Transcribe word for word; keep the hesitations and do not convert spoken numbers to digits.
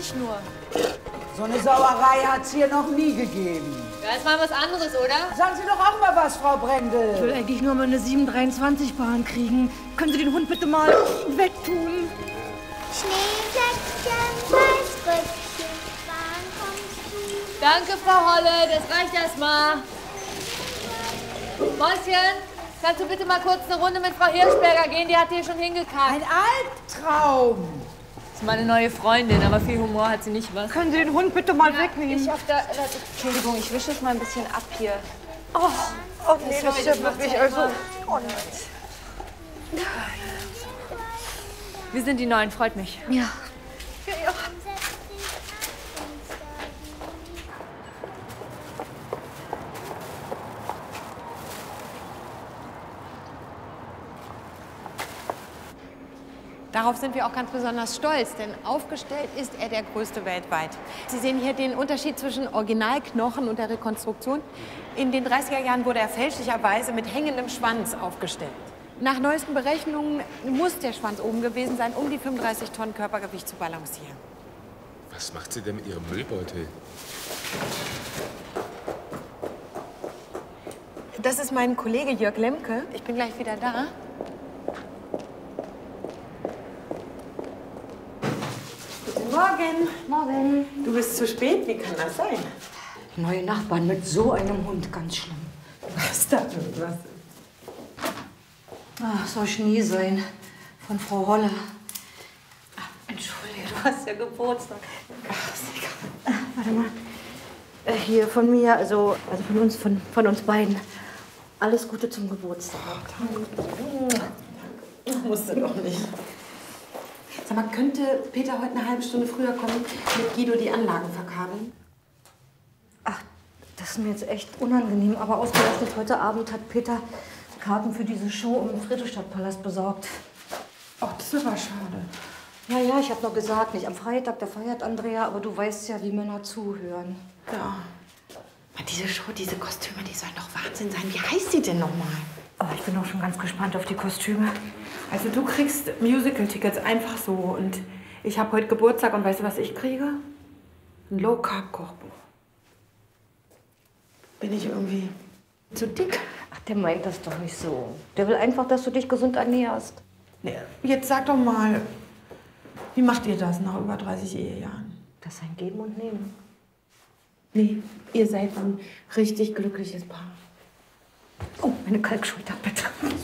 ich nur. So eine Sauerei hat's hier noch nie gegeben. Ja, ist mal was anderes, oder? Sagen Sie doch auch mal was, Frau Brendel. Ich will eigentlich nur mal eine sieben dreiundzwanzig Bahn kriegen. Können Sie den Hund bitte mal wegtun? Schneeglöckchen, Weißröckchen, wann kommst du? Danke, Frau Holle, das reicht erstmal. Mäuschen, kannst du bitte mal kurz eine Runde mit Frau Hirschberger gehen? Die hat hier schon hingekackt. Ein Albtraum. Das ist meine neue Freundin, aber viel Humor hat sie nicht, was? Können Sie den Hund bitte mal Ja, wegnehmen? ich auf der... Entschuldigung, ich wische es mal ein bisschen ab hier. Oh, oh nee, das ist ja wirklich also... Oh nein. Wir sind die Neuen, freut mich. Ja. Ja, ja. Darauf sind wir auch ganz besonders stolz, denn aufgestellt ist er der größte weltweit. Sie sehen hier den Unterschied zwischen Originalknochen und der Rekonstruktion. In den dreißiger Jahren wurde er fälschlicherweise mit hängendem Schwanz aufgestellt. Nach neuesten Berechnungen muss der Schwanz oben gewesen sein, um die fünfunddreißig Tonnen Körpergewicht zu balancieren. Was macht sie denn mit ihrem Müllbeutel? Das ist mein Kollege Jörg Lemke. Ich bin gleich wieder da. Morgen. Morgen. Du bist zu spät, wie kann das sein? Neue Nachbarn mit so einem Hund, ganz schlimm. Was da was? Ach, soll Schnee sein. Von Frau Holle. Ach, entschuldige, du hast ja Geburtstag. Ach, ist egal. Ach, warte mal. Äh, Hier von mir, also, also von uns, von, von uns beiden. Alles Gute zum Geburtstag. Musste doch nicht. Sag mal, könnte Peter heute eine halbe Stunde früher kommen, mit Guido die Anlagen verkabeln? Ach, das ist mir jetzt echt unangenehm, aber ausgerechnet heute Abend hat Peter Karten für diese Show im Friedrichstadtpalast besorgt. Ach, das ist aber schade. Ja, ja, ich habe noch gesagt, nicht am Freitag, da feiert Andrea, aber du weißt ja, wie Männer zuhören. Ja. Aber diese Show, diese Kostüme, die sollen doch Wahnsinn sein. Wie heißt die denn nochmal? Oh, ich bin auch schon ganz gespannt auf die Kostüme. Also du kriegst Musical-Tickets einfach so und ich habe heute Geburtstag und weißt du, was ich kriege? Ein Low-Carb-Kochbuch. Bin ich irgendwie zu dick? Ach, der meint das doch nicht so. Der will einfach, dass du dich gesund ernährst. Nee, jetzt sag doch mal, wie macht ihr das nach über dreißig Ehejahren? Das ist ein Geben und Nehmen. Nee, ihr seid ein richtig glückliches Paar. Oh, meine Kalkschulter, bitte.